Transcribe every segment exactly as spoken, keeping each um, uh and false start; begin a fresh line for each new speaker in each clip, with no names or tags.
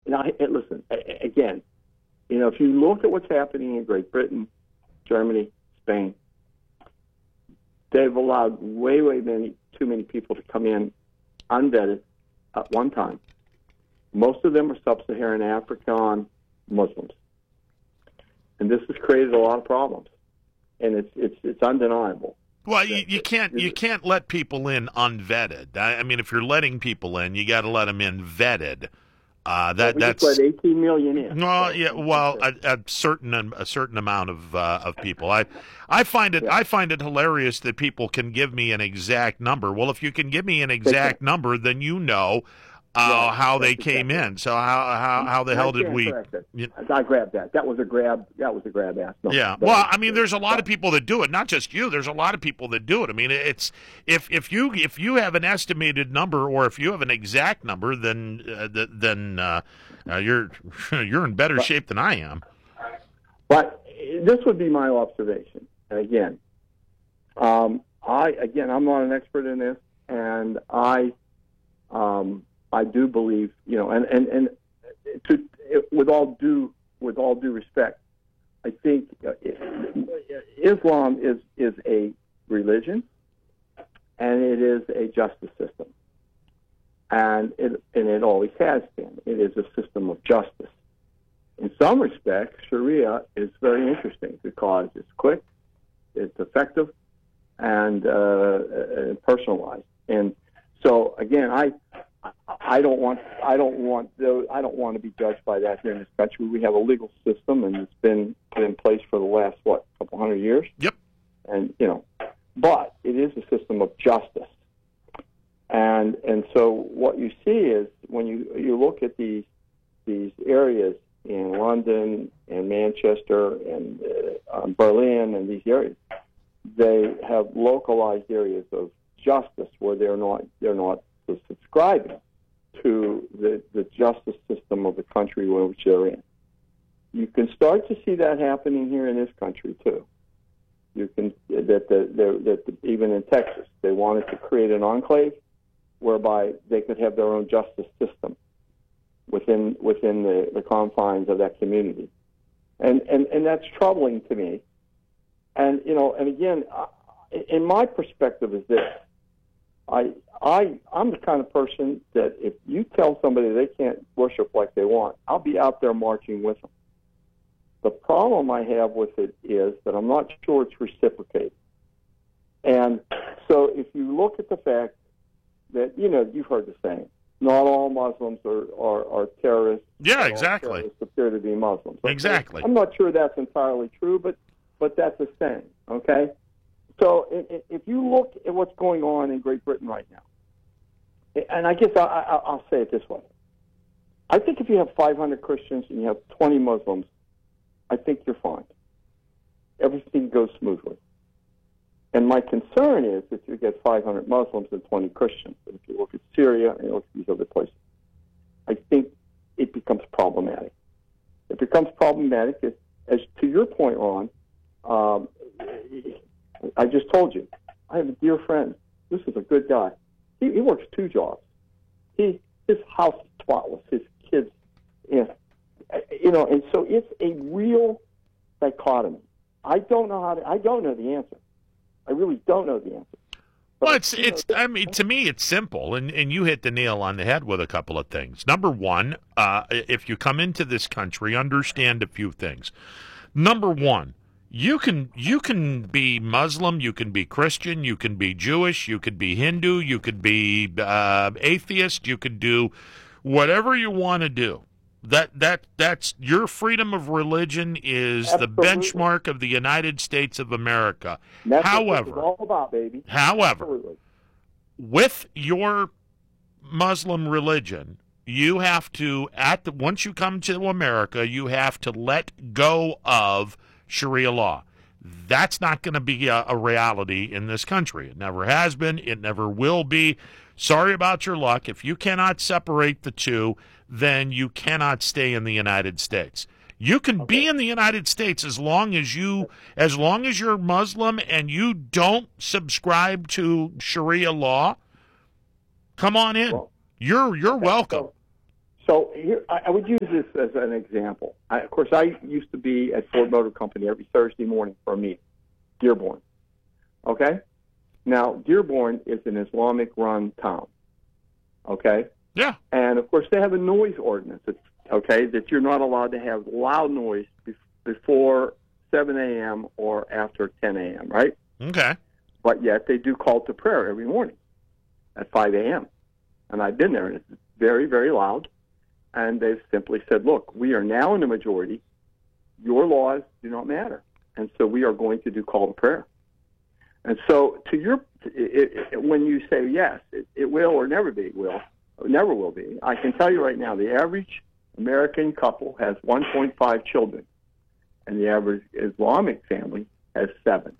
now, listen, again, you know, if you look at what's happening in Great Britain, Germany, Spain, they've allowed way, way many, too many people to come in unvetted at one time. Most of them are sub-Saharan African Muslims. And this has created a lot of problems. And it's it's it's undeniable.
Well, you, you can't you can't let people in unvetted. I, I mean, if you're letting people in, you got to let them in vetted. Uh, that
well, we
that's
just let eighteen million in.
Well, yeah, well, a, a certain a certain amount of uh, of people. I I find it yeah. I find it hilarious that people can give me an exact number. Well, if you can give me an exact number, then you know uh, yeah, how they came exactly. in. So how how how the
I
hell did we?
You, I grabbed that. That was a grab. That was a grab ass. No,
yeah. Well, I mean, there's a lot of people that do it. Not just you. There's a lot of people that do it. I mean, it's if if you if you have an estimated number or if you have an exact number, then uh, then uh, uh, you're you're in better
but,
shape than I am.
But this would be my observation. And again, um, I again I'm not an expert in this, and I. Um, I do believe, you know, and, and, and to, with all due with all due respect, I think uh, Islam is, is a religion, and it is a justice system, and it and it always has been. It is a system of justice. In some respects, Sharia is very interesting because it's quick, it's effective, and, uh, and personalized. And so, again, I. I don't want. I don't want. Those, I don't want to be judged by that here in this country. We have a legal system, and it's been put in place for the last what, couple hundred years.
Yep.
And you know, but it is a system of justice, and and so what you see is when you you look at these these areas in London and Manchester and uh, um, Berlin and these areas, they have localized areas of justice where they're not they're not subscribing to the, the justice system of the country in which they're in. You can start to see that happening here in this country too. You can that the, that the, even in Texas they wanted to create an enclave whereby they could have their own justice system within within the, the confines of that community, and and and that's troubling to me. And you know, and again, in my perspective is this. I, I, I'm the kind of person that if you tell somebody they can't worship like they want, I'll be out there marching with them. The problem I have with it is that I'm not sure it's reciprocated. And so if you look at the fact that, you know, you've heard the saying, not all Muslims are, are, are terrorists.
Yeah, exactly.
Terrorists appear to be Muslims. Okay?
Exactly.
I'm not sure that's entirely true, but, but that's a saying, okay? So if you look at what's going on in Great Britain right now, and I guess I, I, I'll say it this way. I think if you have five hundred Christians and you have twenty Muslims, I think you're fine. Everything goes smoothly. And my concern is if you get five hundred Muslims and twenty Christians, if you look at Syria and you look at these other places, I think it becomes problematic. It becomes problematic, as, as to your point, Ron, um, I just told you, I have a dear friend. This is a good guy. He, he works two jobs. He his house is spotless. His kids, you know, you know, and so it's a real dichotomy. I don't know how to. I don't know the answer. I really don't know the answer. But,
well, it's it's.
know,
I mean, to me, it's simple, and and you hit the nail on the head with a couple of things. Number one, uh, if you come into this country, understand a few things. Number one. You can you can be Muslim, you can be Christian, you can be Jewish, you could be Hindu, you could be uh, atheist, you could do whatever you want to do. That that that's your freedom of religion is
Absolutely.
The benchmark of the United States of America.
That's
however,
what it's all about, baby.
However,
Absolutely.
With your Muslim religion, you have to at the, once you come to America, you have to let go of Sharia law. That's not going to be a, a reality in this country. It never has been. It never will be. Sorry about your luck. If you cannot separate the two, then you cannot stay in the United States. You can
Okay.
be in the United States as long as you, as long as you're Muslim and you don't subscribe to Sharia law. Come on in.
Well,
you're you're
okay,
welcome.
So, So here, I, I would use this as an example. I, of course, I used to be at Ford Motor Company every Thursday morning for a meeting, Dearborn. Okay? Now, Dearborn is an Islamic-run town. Okay?
Yeah.
And, of course, they have a noise ordinance, okay, that you're not allowed to have loud noise be- before seven a.m. or after ten a.m., right?
Okay.
But yet they do call to prayer every morning at five a.m. And I've been there, and it's very, very loud. And they've simply said, look, we are now in the majority. Your laws do not matter. And so we are going to do call to prayer. And so to your, it, it, when you say yes, it, it will or never be, will, never will be, I can tell you right now, the average American couple has one point five children, and the average Islamic family has seven.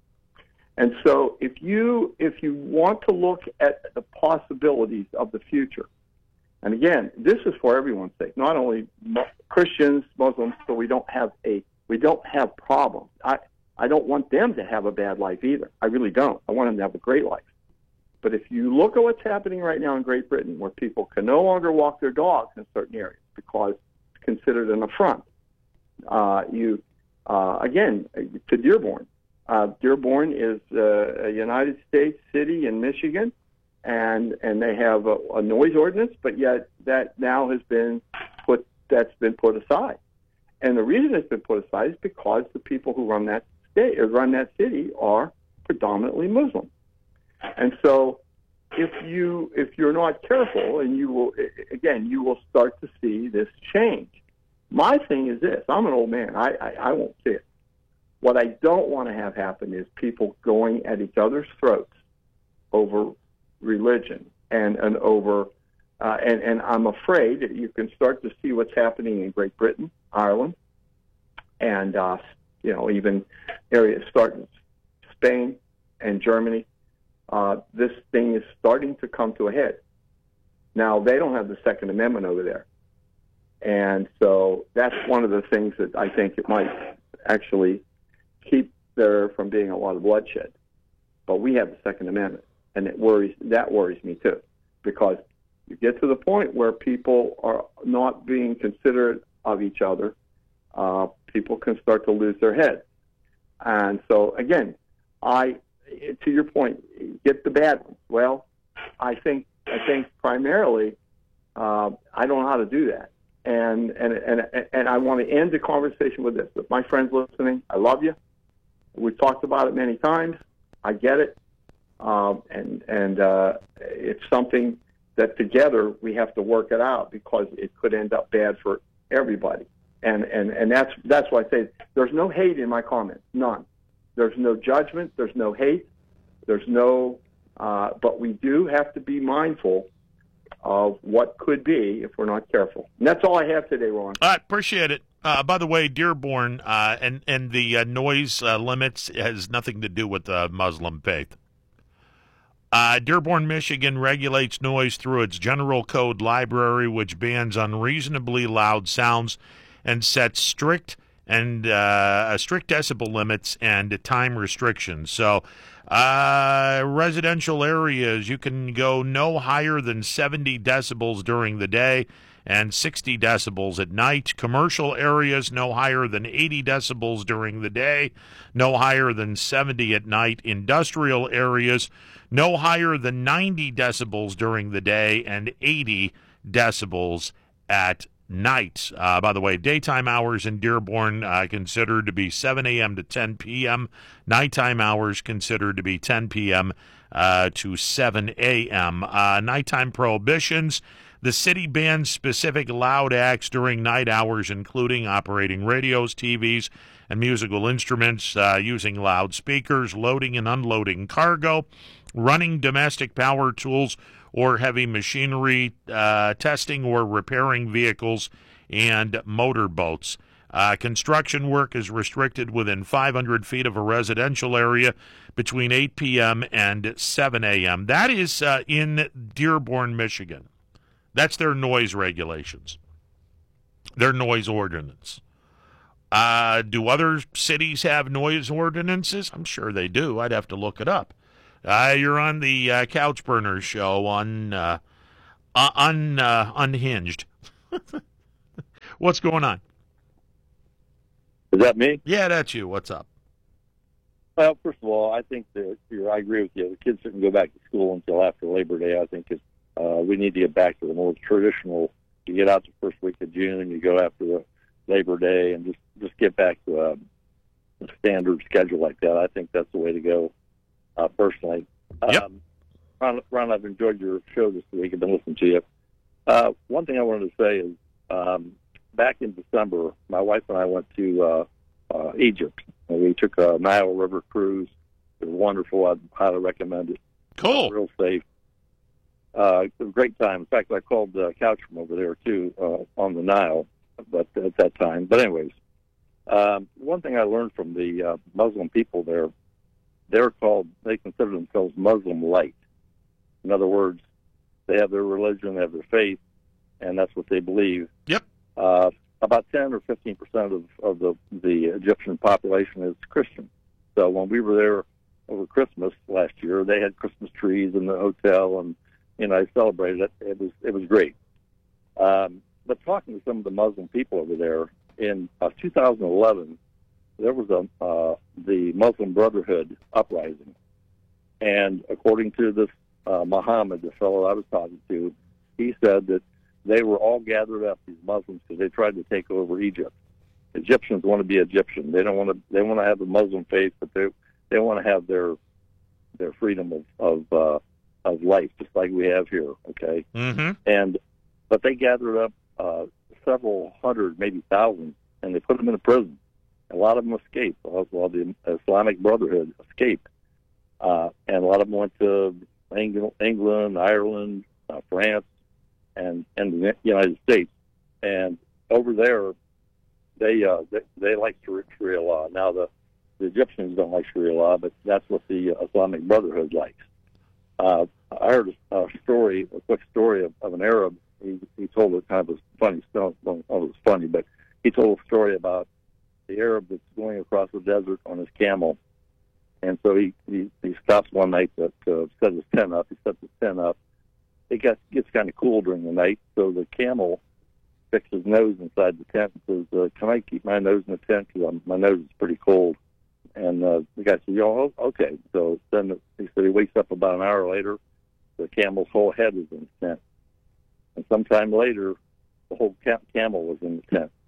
And so if you if you want to look at the possibilities of the future, and again, this is for everyone's sake, not only Christians, Muslims, so we don't have a we don't have problems. I I don't want them to have a bad life either. I really don't. I want them to have a great life. But if you look at what's happening right now in Great Britain, where people can no longer walk their dogs in certain areas because it's considered an affront, uh, you uh, again to Dearborn. Uh, Dearborn is uh, a United States city in Michigan, and and they have a, a noise ordinance, but yet that now has been put that's been put aside. And the reason it's been put aside is because the people who run that state or run that city are predominantly Muslim. And so, if you if you're not careful, and you will again, you will start to see this change. My thing is this: I'm an old man. I I, I won't see it. What I don't want to have happen is people going at each other's throats over religion and and over uh, and and I'm afraid that you can start to see what's happening in Great Britain, Ireland, and uh, you know even areas starting Spain and Germany. Uh, this thing is starting to come to a head. Now, they don't have the Second Amendment over there. And so that's one of the things that I think it might actually keep there from being a lot of bloodshed. But we have the Second Amendment, and it worries that worries me too, because you get to the point where people are not being considerate of each other, uh, people can start to lose their heads. And so, again, I... to your point, get the bad ones. Well, I think I think primarily uh, I don't know how to do that, and and and and I want to end the conversation with this. If my friends listening, I love you. We've talked about it many times. I get it, um, and and uh, it's something that together we have to work it out, because it could end up bad for everybody. And and and that's that's why I say there's no hate in my comments, none. There's no judgment. There's no hate. There's no, uh, but we do have to be mindful of what could be if we're not careful. And that's all I have today, Ron.
I appreciate it. Uh, by the way, Dearborn uh, and and the uh, noise uh, limits has nothing to do with the Muslim faith. Uh, Dearborn, Michigan regulates noise through its General Code Library, which bans unreasonably loud sounds and sets strict and uh, strict decibel limits and time restrictions. So uh, residential areas, you can go no higher than seventy decibels during the day and sixty decibels at night. Commercial areas, no higher than eighty decibels during the day, no higher than seventy at night. Industrial areas, no higher than ninety decibels during the day and eighty decibels at night. Uh, by the way, daytime hours in Dearborn uh, considered to be seven a.m. to ten p.m. Nighttime hours considered to be ten p.m. Uh, to seven a.m. Uh, nighttime prohibitions. The city bans specific loud acts during night hours, including operating radios, T Vs, and musical instruments, uh, using loudspeakers, loading and unloading cargo, running domestic power tools or heavy machinery, uh, testing or repairing vehicles and motorboats. Uh, construction work is restricted within five hundred feet of a residential area between eight p.m. and seven a.m. That is uh, in Dearborn, Michigan. That's their noise regulations, their noise ordinance. Uh, do other cities have noise ordinances? I'm sure they do. I'd have to look it up. Uh, you're on the uh, Couch Burners show on uh, uh, un, uh, Unhinged. What's going on?
Is that me?
Yeah, that's you. What's up?
Well, first of all, I think that you're, I agree with you. The kids shouldn't go back to school until after Labor Day. I think it's, uh, we need to get back to the more traditional. You get out the first week of June and you go after the Labor Day and just, just get back to a, a standard schedule like that. I think that's the way to go, uh, personally.
Yep.
Um, Ron, Ron, I've enjoyed your show this week. I've been listening to you. Uh, one thing I wanted to say is, um, back in December, my wife and I went to uh, uh, Egypt. And we took a Nile River cruise. It was wonderful. I'd highly recommend it.
Cool.
Real safe. Uh, it was a great time. In fact, I called uh, Couch from over there, too, uh, on the Nile but at that time. But anyways, um, one thing I learned from the uh, Muslim people there, they're called, they consider themselves Muslim light. In other words, they have their religion, they have their faith, and that's what they believe.
Yep.
Uh, about ten or fifteen percent of, of the, the Egyptian population is Christian. So when we were there over Christmas last year, they had Christmas trees in the hotel, and you know, I celebrated it. It was it was great. Um, but talking to some of the Muslim people over there in uh, two thousand eleven, there was a uh, the Muslim Brotherhood uprising, and according to this uh, Muhammad, the fellow I was talking to, he said that they were all gathered up, these Muslims, because they tried to take over Egypt. Egyptians want to be Egyptian. They don't want to. They want to have the Muslim faith, but they they want to have their their freedom of of, uh, of life, just like we have here. Okay,
Mm-hmm.
and but they gathered up uh, several hundred, maybe thousands, and they put them in a prison. A lot of them escaped. While the Islamic Brotherhood escaped, uh, and a lot of them went to England, Ireland, uh, France, and and the United States. And over there, they uh, they, they like Sharia law. Now the, the Egyptians don't like Sharia law, but that's what the Islamic Brotherhood likes. Uh, I heard a, a story, a quick story of, of an Arab. He he told it kind of a funny story. Well, it was funny, but he told a story about the Arab that's going across the desert on his camel. And so he, he, he stops one night to, to set his tent up. He sets his tent up. It gets, gets kind of cool during the night, so the camel sticks his nose inside the tent and says, uh, can I keep my nose in the tent because my nose is pretty cold? And uh, the guy said, oh, okay. So then he said he wakes up about an hour later, the camel's whole head is in the tent. And sometime later, the whole cam- camel was in the tent.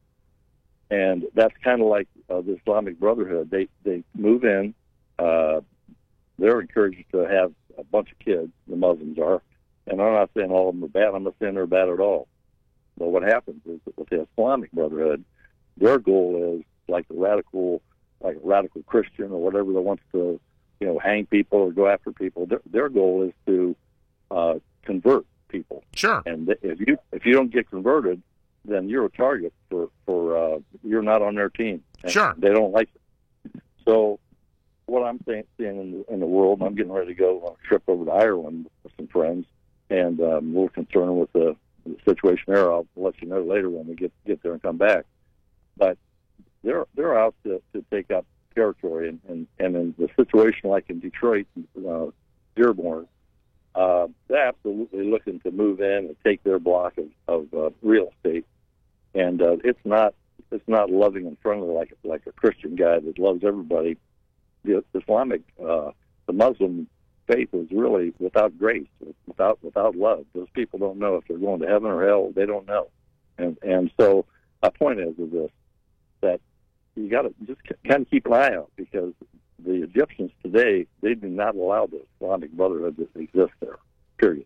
And that's kind of like uh, the Islamic Brotherhood. They, they move in. Uh, they're encouraged to have a bunch of kids, the Muslims are. And I'm not saying all of them are bad. I'm not saying they're bad at all. But what happens is that with the Islamic Brotherhood, their goal is like the radical, like a radical Christian or whatever that wants to, you know, hang people or go after people. Their, their goal is to uh, convert people.
Sure.
And if you if you don't get converted, then you're a target for for uh, you're not on their team. And
Sure.
They don't like it. So what I'm saying, seeing in the, in the world, and I'm getting ready to go on a trip over to Ireland with some friends, and um, I'm a little concerned with the, the situation there. I'll let you know later when we get get there and come back. But they're they're out to, to take up territory, and, and, and in the situation like in Detroit, uh, Dearborn, uh, they're absolutely looking to move in and take their block of, of uh, real estate. And uh, it's not it's not loving and friendly like like a Christian guy that loves everybody. The Islamic, uh, the Muslim faith is really without grace, without without love. Those people don't know if they're going to heaven or hell. They don't know, and and so my point is is this, that you got to just kind of keep an eye out, because the Egyptians today, they do not allow the Islamic Brotherhood to exist there. Period.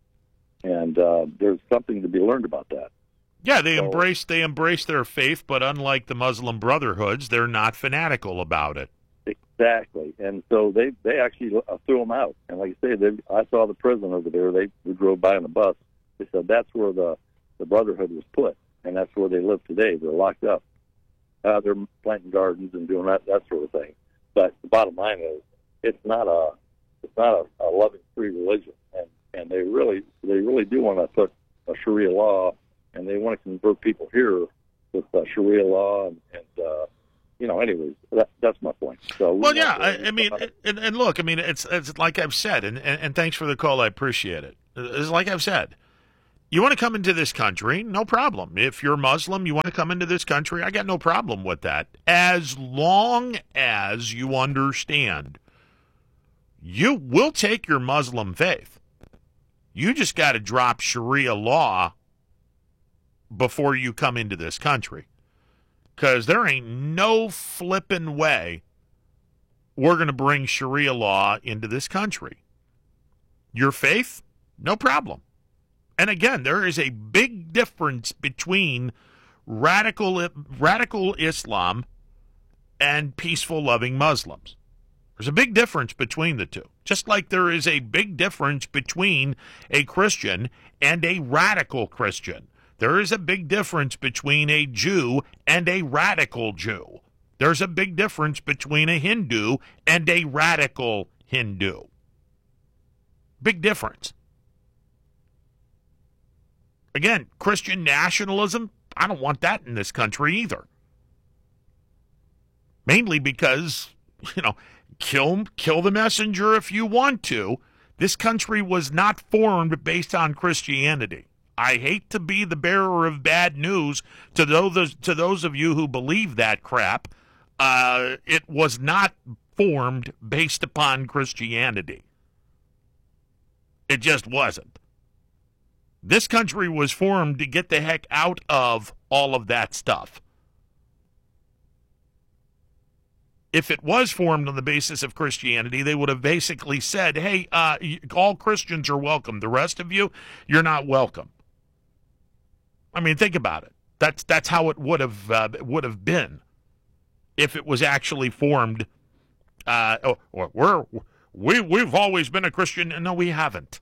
And uh, there's something to be learned about that.
Yeah, they
So-
embrace they embrace their faith, but unlike the Muslim Brotherhoods, they're not fanatical about it.
Exactly, and so they they actually uh, threw them out. And like I say, they, I saw the prison over there. They we drove by on a bus. They said that's where the the Brotherhood was put, and that's where they live today. They're locked up. Uh, they're planting gardens and doing that that sort of thing. But the bottom line is, it's not a it's not a, a loving free religion, and and they really they really do want to put a Sharia law, and they want to convert people here with uh, Sharia law and. and uh, You know, anyways, that, that's my point. So,
Well, yeah, I, I mean, and, and look, I mean, it's it's like I've said, and, and, and thanks for the call. I appreciate it. It's like I've said, You want to come into this country? No problem. If you're Muslim, you want to come into this country? I got no problem with that. As long as you understand, you will take your Muslim faith. You just got to drop Sharia law before you come into this country. Because there ain't no flipping way we're going to bring Sharia law into this country. Your faith? No problem. And again, there is a big difference between radical radical Islam and peaceful, loving Muslims. There's a big difference between the two. Just like there is a big difference between a Christian and a radical Christian. There is a big difference between a Jew and a radical Jew. There's a big difference between a Hindu and a radical Hindu. Big difference. Again, Christian nationalism, I don't want that in this country either. Mainly because, you know, kill, kill the messenger if you want to. This country was not formed based on Christianity. I hate to be the bearer of bad news to those, to those of you who believe that crap. Uh, it was not formed based upon Christianity. It just wasn't. This country was formed to get the heck out of all of that stuff. If it was formed on the basis of Christianity, they would have basically said, hey, uh, all Christians are welcome. The rest of you, you're not welcome. I mean, think about it. That's that's how it would have uh, would have been if it was actually formed. Uh, or we're we we've always been a Christian. No, we haven't.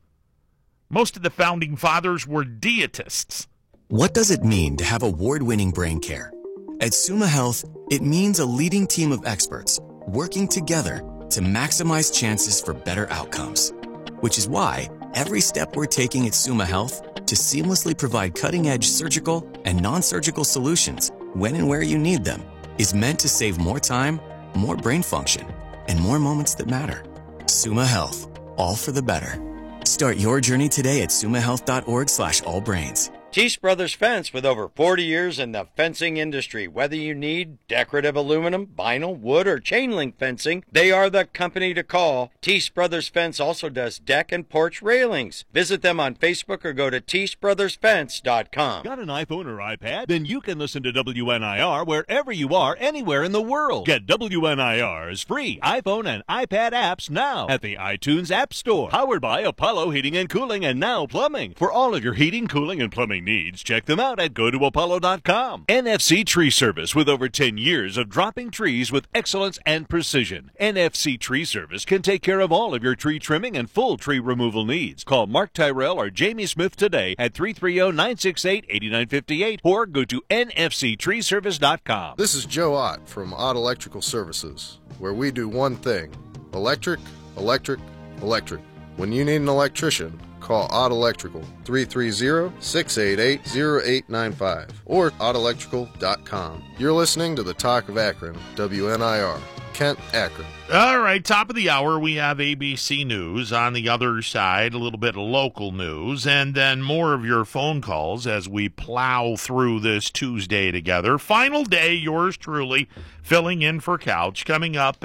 Most of the founding fathers were deitists.
What does it mean to have award-winning brain care? At Summa Health, it means a leading team of experts working together to maximize chances for better outcomes. Which is why every step we're taking at Summa Health to seamlessly provide cutting-edge surgical and non-surgical solutions when and where you need them is meant to save more time, more brain function, and more moments that matter. Summa Health, all for the better. Start your journey today at summahealth.org slash allbrains.
Teese Brothers Fence, with over forty years in the fencing industry. Whether you need decorative aluminum, vinyl, wood, or chain link fencing, they are the company to call. Teese Brothers Fence also does deck and porch railings. Visit them on Facebook or go to teese brothers fence dot com.
Got an iPhone or iPad? Then you can listen to W N I R wherever you are, anywhere in the world. Get W N I R's free iPhone and iPad apps now at the iTunes App Store. Powered by Apollo Heating and Cooling and Now Plumbing. For all of your heating, cooling, and plumbing needs, check them out at go to apollo dot com. N F C Tree Service, with over ten years of dropping trees with excellence and precision. N F C Tree Service can take care of all of your tree trimming and full tree removal needs. Call Mark Tyrell or Jamie Smith today at three three zero, nine six eight, eight nine five eight or go to N F C tree service dot com.
This is Joe Ott from Ott Electrical Services, where we do one thing: electric, electric, electric. When you need an electrician, call Ott Electrical, three three zero, six eight eight, zero eight nine five or ott electrical dot com. You're listening to the Talk of Akron, W N I R, Kent, Akron.
All right, top of the hour, we have A B C News. On the other side, a little bit of local news, and then more of your phone calls as we plow through this Tuesday together. Final day, yours truly, filling in for Couch, coming up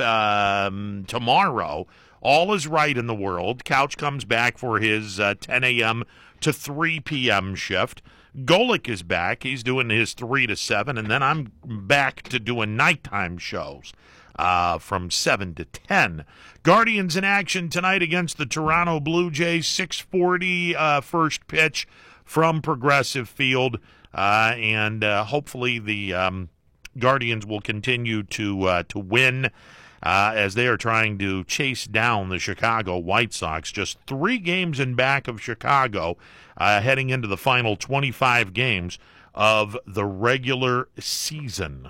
um, tomorrow. All is right in the world. Couch comes back for his uh, ten a.m. to three p.m. shift. Golick is back. He's doing his three to seven, and then I'm back to doing nighttime shows uh, from seven to ten. Guardians in action tonight against the Toronto Blue Jays, six forty uh, first pitch from Progressive Field, uh, and uh, hopefully the um, Guardians will continue to uh, to win. Uh, as they are trying to chase down the Chicago White Sox, just three games in back of Chicago, uh, heading into the final twenty-five games of the regular season.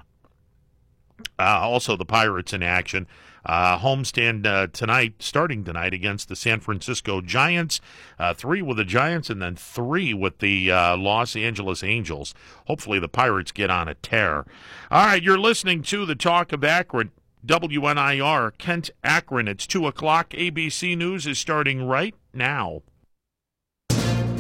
Uh, also, the Pirates in action. Uh, homestand uh, tonight, starting tonight against the San Francisco Giants. Uh, three with the Giants and then three with the uh, Los Angeles Angels. Hopefully the Pirates get on a tear. All right, you're listening to the Talk of Akron. W N I R, Kent, Akron. It's two o'clock. A B C News is starting right now.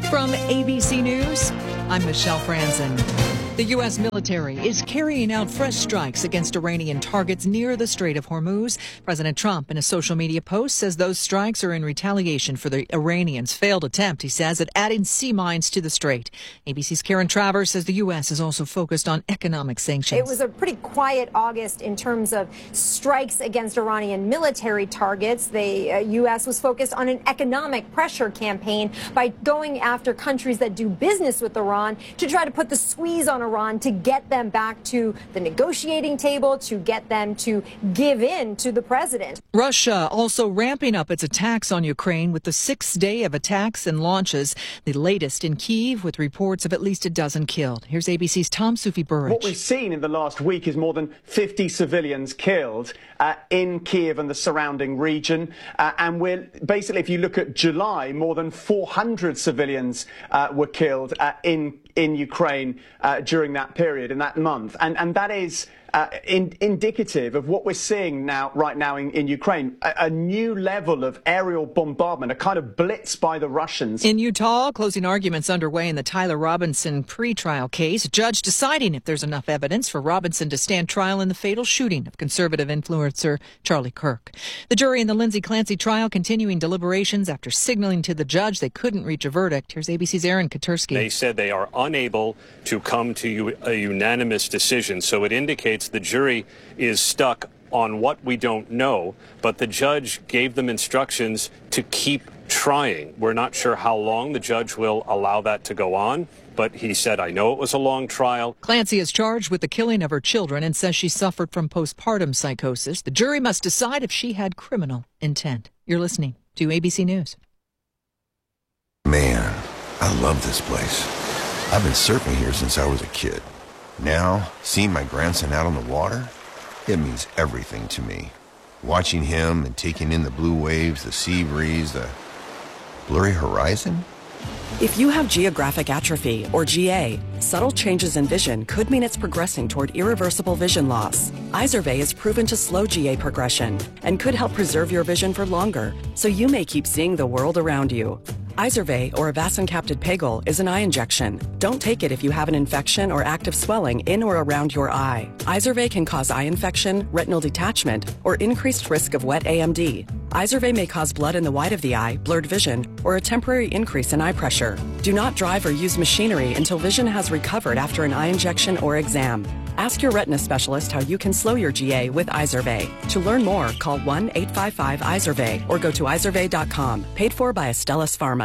From A B C News, I'm Michelle Franzen. The U S military is carrying out fresh strikes against Iranian targets near the Strait of Hormuz. President Trump, in a social media post, says those strikes are in retaliation for the Iranians' failed attempt, he says, at adding sea mines to the strait. A B C's Karen Travers says the U S is also focused on economic sanctions.
It was a pretty quiet August in terms of strikes against Iranian military targets. The uh, U S was focused on an economic pressure campaign by going after countries that do business with Iran to try to put the squeeze on Iran to get them back to the negotiating table, to get them to give in to the president.
Russia also ramping up its attacks on Ukraine with the sixth day of attacks and launches, the latest in Kyiv with reports of at least a dozen killed. Here's A B C's Tom Sufi Burrich.
What we've seen in the last week is more than fifty civilians killed uh, in Kyiv and the surrounding region. Uh, and we're basically, if you look at July, more than four hundred civilians uh, were killed uh, in in Ukraine uh, during that period, in that month. And, and that is uh, in, indicative of what we're seeing now, right now in, in Ukraine, a, a new level of aerial bombardment, a kind of blitz by the Russians.
In Utah, closing arguments underway in the Tyler Robinson pretrial case. Judge deciding if there's enough evidence for Robinson to stand trial in the fatal shooting of conservative influencer Charlie Kirk. The jury in the Lindsay Clancy trial continuing deliberations after signaling to the judge they couldn't reach a verdict. Here's A B C's Aaron Katursky.
They said they are unable to come to a unanimous decision. So it indicates the jury is stuck on what we don't know, but the judge gave them instructions to keep trying. We're not sure how long the judge will allow that to go on, but he said, I know it was a long trial.
Clancy is charged with the killing of her children and says she suffered from postpartum psychosis. The jury must decide if she had criminal intent. You're listening to A B C News.
Man, I love this place. I've been surfing here since I was a kid. Now, seeing my grandson out on the water, it means everything to me. Watching him and taking in the blue waves, the sea breeze, the blurry horizon.
If you have geographic atrophy, or G A, subtle changes in vision could mean it's progressing toward irreversible vision loss. Izervay is proven to slow G A progression and could help preserve your vision for longer, so you may keep seeing the world around you. Izervay, or avacincaptad pegol, is an eye injection. Don't take it if you have an infection or active swelling in or around your eye. Izervay can cause eye infection, retinal detachment, or increased risk of wet A M D. Izervay may cause blood in the white of the eye, blurred vision, or a temporary increase in eye pressure. Do not drive or use machinery until vision has recovered after an eye injection or exam. Ask your retina specialist how you can slow your G A with Izervay. To learn more, call one eight five five Izervay or go to izervay dot com. Paid for by Astellas Pharma.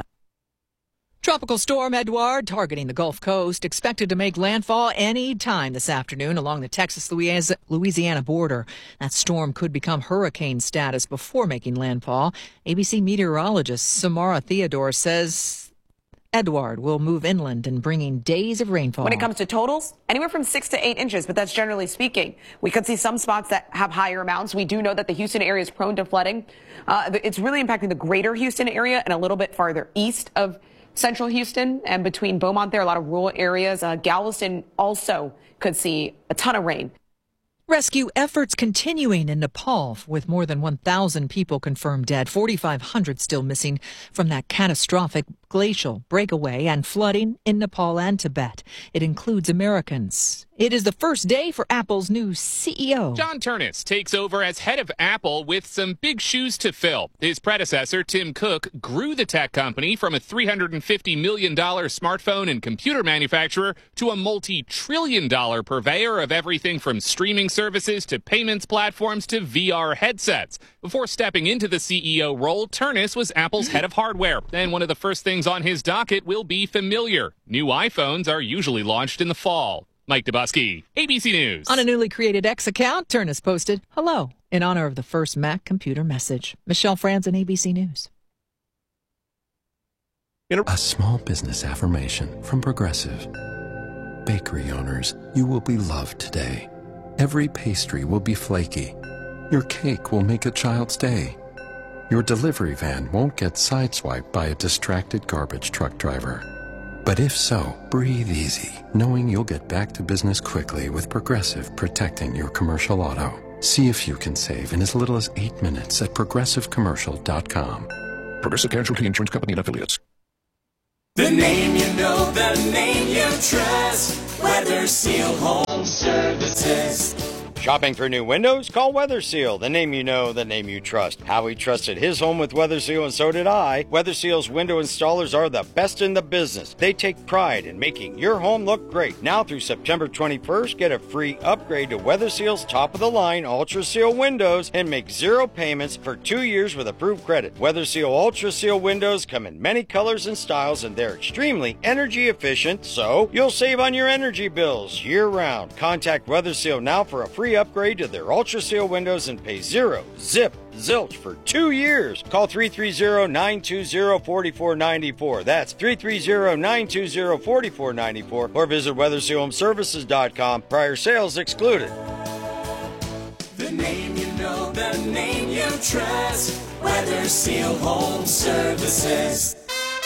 Tropical storm Edouard targeting the Gulf Coast, expected to make landfall any time this afternoon along the Texas-Louisiana border. That storm could become hurricane status before making landfall. A B C meteorologist Samara Theodore says Edouard will move inland and bringing days of rainfall.
When it comes to totals, anywhere from six to eight inches, but that's generally speaking. We could see some spots that have higher amounts. We do know that the Houston area is prone to flooding. Uh, it's really impacting the greater Houston area and a little bit farther east of Central Houston and between Beaumont there, a lot of rural areas. Uh, Galveston also could see a ton of rain.
Rescue efforts continuing in Nepal with more than one thousand people confirmed dead, forty-five hundred still missing from that catastrophic glacial breakaway and flooding in Nepal and Tibet. It includes Americans. It is the first day for Apple's new C E O.
John Ternus takes over as head of Apple with some big shoes to fill. His predecessor, Tim Cook, grew the tech company from a three hundred fifty million dollars smartphone and computer manufacturer to a multi-trillion dollar purveyor of everything from streaming services to payments platforms to V R headsets. Before stepping into the C E O role, Ternus was Apple's head of hardware, and one of the first things on his docket will be familiar. New iPhones are usually launched in the fall. Mike Dubusky, A B C News.
On a newly created X account, Ternus posted, hello, in honor of the first Mac computer message. Michelle Franzen, A B C News.
A small business affirmation from Progressive. Bakery owners, you will be loved today. Every pastry will be flaky. Your cake will make a child's day. Your delivery van won't get sideswiped by a distracted garbage truck driver. But if so, breathe easy, knowing you'll get back to business quickly with Progressive protecting your commercial auto. See if you can save in as little as eight minutes at progressive commercial dot com.
Progressive Casualty Insurance Company and Affiliates. The name you know, the name you trust. Weather Seal Home Services.
Shopping for new windows? Call Weather Seal, the name you know, the name you trust. Howie trusted his home with Weather Seal, and so did I. Weather Seal's window installers are the best in the business. They take pride in making your home look great. Now through September twenty-first, get a free upgrade to Weather Seal's top-of-the-line Ultra Seal windows and make zero payments for two years with approved credit. Weather Seal Ultra Seal windows come in many colors and styles, and they're extremely energy efficient, so you'll save on your energy bills year-round. Contact Weather Seal now for a free upgrade to their Ultra Seal windows and pay zero, zip, zilch for two years. Call three three zero, nine two zero, four four nine four. That's three three zero, nine two zero, four four nine four or visit weather seal home services dot com. Prior sales excluded.
The name you know, the name you trust. Weather Seal Home Services.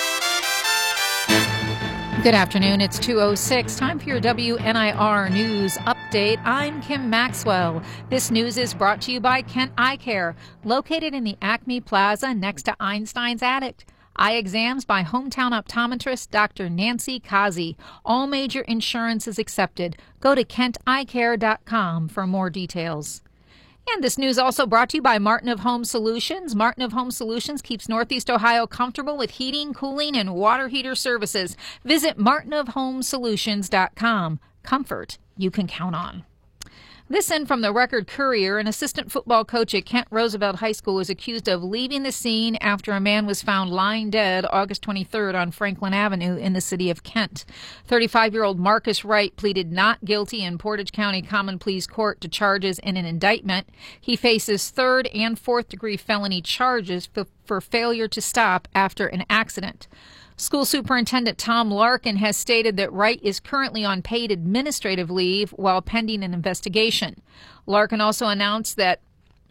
Good afternoon. It's two oh six. Time for your W N I R News Update. I'm Kim Maxwell. This news is brought to you by Kent Eye Care, located in the Acme Plaza next to Einstein's Attic. Eye exams by hometown optometrist Doctor Nancy Kazi. All major insurance is accepted. Go to kent eye care dot com for more details. And this news also brought to you by Martin of Home Solutions. Martin of Home Solutions keeps Northeast Ohio comfortable with heating, cooling, and water heater services. Visit martin of home solutions dot com. Comfort you can count on. This in from the Record Courier. An assistant football coach at Kent Roosevelt High School was accused of leaving the scene after a man was found lying dead August twenty-third on Franklin Avenue in the city of Kent. thirty-five-year-old Marcus Wright pleaded not guilty in Portage County Common Pleas Court to charges in an indictment. He faces third and fourth degree felony charges for, for failure to stop after an accident. School Superintendent Tom Larkin has stated that Wright is currently on paid administrative leave while pending an investigation. Larkin also announced that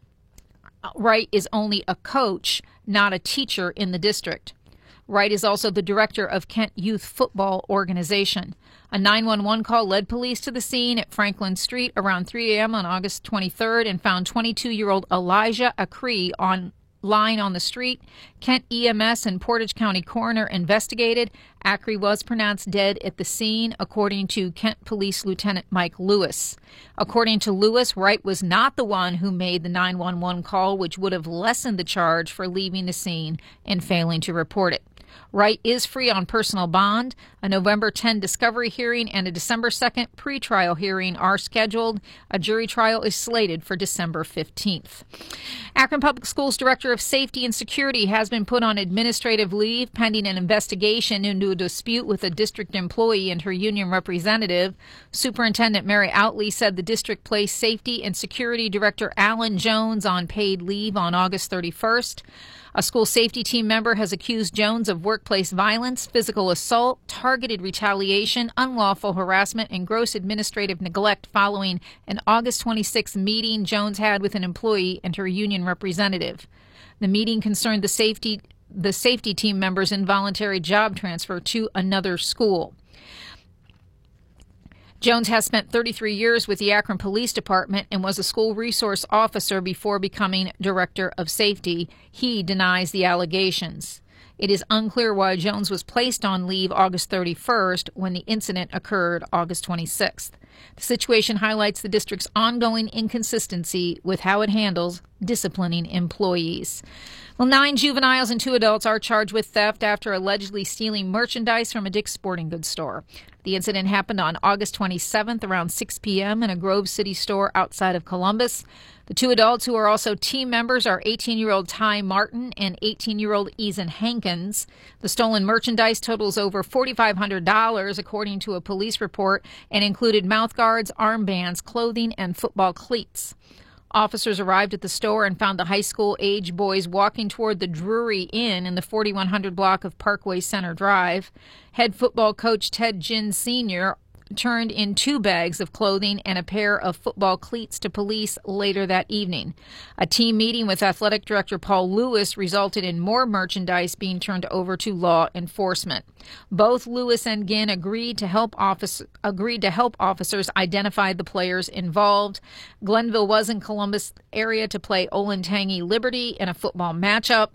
Wright is only a coach, not a teacher in the district. Wright is also the director of Kent Youth Football Organization. A nine one one call led police to the scene at Franklin Street around three a.m. on August twenty-third and found twenty-two-year-old Elijah Acree on lying on the street. Kent E M S and Portage County Coroner investigated. Acree was pronounced dead at the scene, according to Kent Police Lieutenant Mike Lewis. According to Lewis, Wright was not the one who made the nine one one call, which would have lessened the charge for leaving the scene and failing to report it. Wright is free on personal bond. A November tenth discovery hearing and a December second pretrial hearing are scheduled. A jury trial is slated for December fifteenth. Akron Public Schools Director of Safety and Security has been put on administrative leave pending an investigation into a dispute with a district employee and her union representative. Superintendent Mary Outley said the district placed Safety and Security Director Alan Jones on paid leave on August thirty-first. A school safety team member has accused Jones of workplace violence, physical assault, targeted retaliation, unlawful harassment, and gross administrative neglect following an August twenty-sixth meeting Jones had with an employee and her union representative. The meeting concerned the safety, the safety team member's involuntary job transfer to another school. Jones has spent thirty-three years with the Akron Police Department and was a school resource officer before becoming director of safety. He denies the allegations. It is unclear why Jones was placed on leave August thirty-first when the incident occurred August twenty-sixth. The situation highlights the district's ongoing inconsistency with how it handles disciplining employees. Well, nine juveniles and two adults are charged with theft after allegedly stealing merchandise from a Dick's Sporting Goods store. The incident happened on August twenty-seventh around six p.m. in a Grove City store outside of Columbus. The two adults, who are also team members, are eighteen-year-old Ty Martin and eighteen-year-old Ethan Hankins. The stolen merchandise totals over four thousand five hundred dollars, according to a police report, and included mouthguards, armbands, clothing, and football cleats. Officers arrived at the store and found the high school-age boys walking toward the Drury Inn in the forty-one hundred block of Parkway Center Drive. Head football coach Ted Ginn Senior turned in two bags of clothing and a pair of football cleats to police later that evening. A team meeting with athletic director Paul Lewis resulted in more merchandise being turned over to law enforcement. Both Lewis and Ginn agreed to help office, agreed to help officers identify the players involved. Glenville was in Columbus area to play Olentangy Liberty in a football matchup.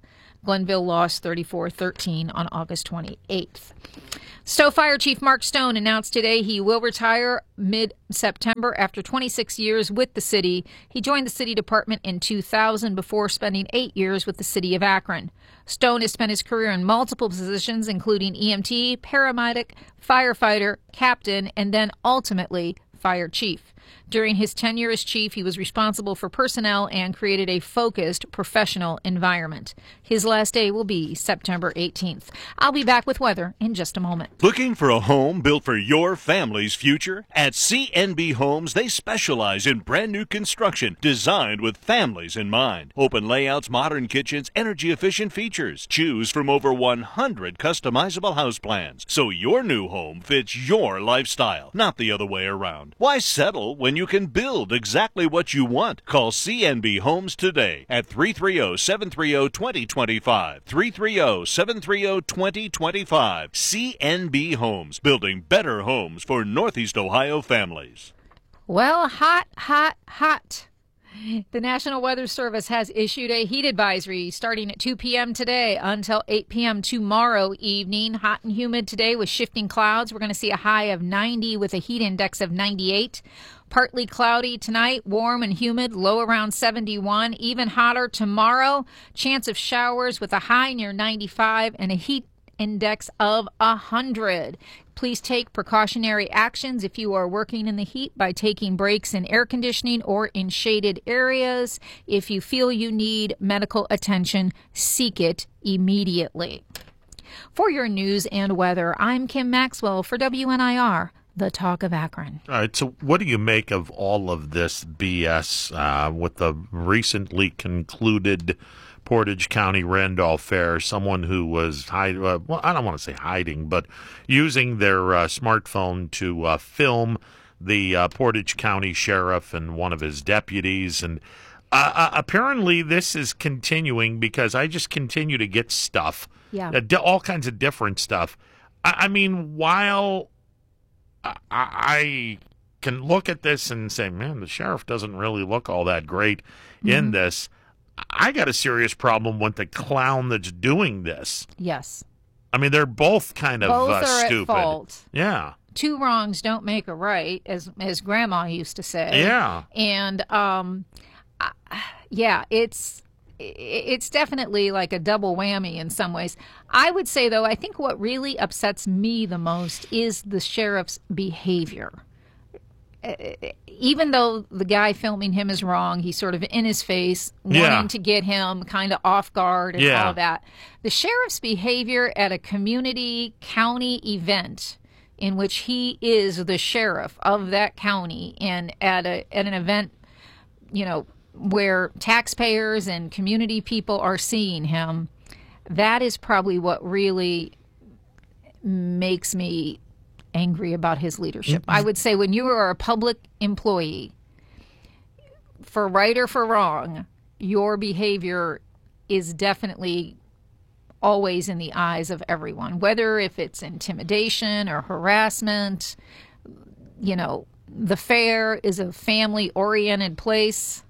Glenville lost thirty-four thirteen on August twenty-eighth. Stowe Fire Chief Mark Stone announced today he will retire mid-September after twenty-six years with the city. He joined the city department in two thousand before spending eight years with the city of Akron. Stone has spent his career in multiple positions, including E M T, paramedic, firefighter, captain, and then ultimately fire chief. During his tenure as chief, he was responsible for personnel and created a focused professional environment. His last day will be September eighteenth. I'll be back with weather in just a moment.
Looking for a home built for your family's future? At C N B Homes, they specialize in brand new construction designed with families in mind. Open layouts, modern kitchens, energy-efficient features. Choose from over one hundred customizable house plans, so your new home fits your lifestyle, not the other way around. Why settle when you can build exactly what you want? Call C N B Homes today at three three zero, seven three zero, two zero two five. three three zero, seven three zero, two zero two five. C N B Homes, building better homes for Northeast Ohio families.
Well, hot, hot, hot. The National Weather Service has issued a heat advisory starting at two p.m. today until eight p.m. tomorrow evening. Hot and humid today with shifting clouds. We're going to see a high of ninety with a heat index of ninety-eight. Partly cloudy tonight, warm and humid, low around seventy-one. Even hotter tomorrow. Chance of showers with a high near ninety-five and a heat index of one hundred. Please take precautionary actions if you are working in the heat by taking breaks in air conditioning or in shaded areas. If you feel you need medical attention, seek it immediately. For your news and weather, I'm Kim Maxwell for W N I R, the Talk of Akron.
All right, so what do you make of all of this B S uh, with the recently concluded Portage County Randolph Fair? Someone who was hide, uh, well, I don't want to say hiding, but using their uh, smartphone to uh, film the uh, Portage County Sheriff and one of his deputies. And uh, uh, apparently this is continuing because I just continue to get stuff,
yeah,
uh, di- all kinds of different stuff. I, I mean, while I, I can look at this and say, man, the sheriff doesn't really look all that great mm-hmm. in this, I got a serious problem with the clown that's doing this.
Yes.
I mean, they're both kind of
both
uh,
are
stupid.
At fault.
Yeah.
Two wrongs don't make a right, as as Grandma used to say.
Yeah.
And um, I, yeah, it's it's definitely like a double whammy in some ways. I would say, though, I think what really upsets me the most is the sheriff's behavior. Even though the guy filming him is wrong, he's sort of in his face, wanting
yeah.
to get him kind of off guard and
yeah.
all of that. The sheriff's behavior at a community county event in which he is the sheriff of that county and at a at an event, you know, where taxpayers and community people are seeing him, that is probably what really makes me angry about his leadership. Mm-hmm. I would say when you are a public employee, for right or for wrong, your behavior is definitely always in the eyes of everyone, whether if it's intimidation or harassment. You know, the fair is a family-oriented place.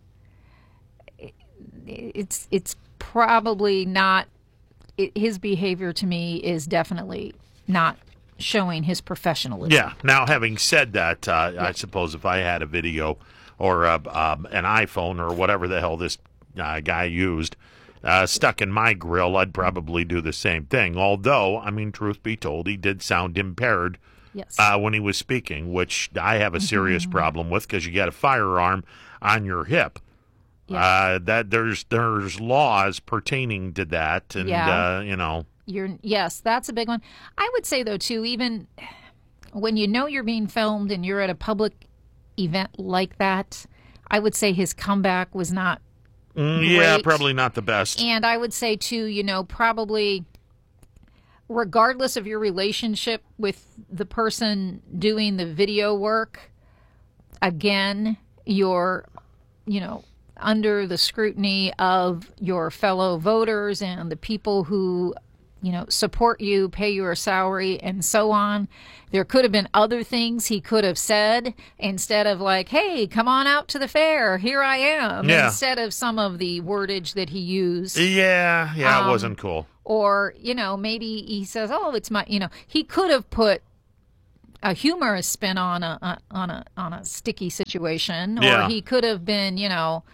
It's it's probably not, it, his behavior to me is definitely not showing his professionalism.
Yeah. Now, having said that, uh, yeah. I suppose if I had a video or uh, um, an iPhone or whatever the hell this uh, guy used uh, stuck in my grill, I'd probably do the same thing. Although, I mean, truth be told, he did sound impaired
yes.
uh, when he was speaking, which I have a serious mm-hmm. problem with because you got a firearm on your hip. Yeah. Uh, that there's there's laws pertaining to that, and
yeah.
uh, you know.
You're, yes, that's a big one. I would say, though, too, even when you know you're being filmed and you're at a public event like that, I would say his comeback was not
mm, Yeah, probably not the best.
And I would say, too, you know, probably regardless of your relationship with the person doing the video work, again, you're, you know, under the scrutiny of your fellow voters and the people who you know, support you, pay you a salary, and so on. There could have been other things he could have said instead of like, hey, come on out to the fair. Here I am.
Yeah.
Instead of some of the wordage that he used.
Yeah, yeah,
Um,
it wasn't cool.
Or, you know, maybe he says, oh, it's my, you know, he could have put a humorous spin on a, a on a on a sticky situation, or
Yeah.
he could have been, you know,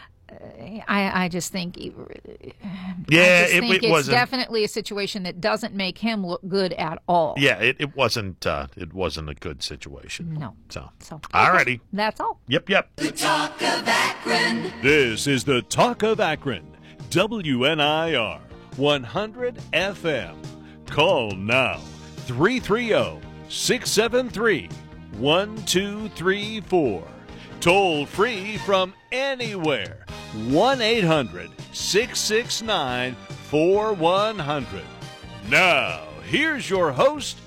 I I just think,
Yeah,
I just
it-
think
it
it's
wasn't-
definitely a situation that doesn't make him look good at all.
Yeah, it, it wasn't uh, it wasn't a good situation.
No.
So,
So
alrighty.
that's all.
Yep, yep.
Talk of Akron.
This is the Talk of Akron, W N I R one hundred F M. Call now, three three zero, six seven three, one two three four. Toll free from anywhere, one eight hundred, six six nine, four one zero zero. Now, here's your host,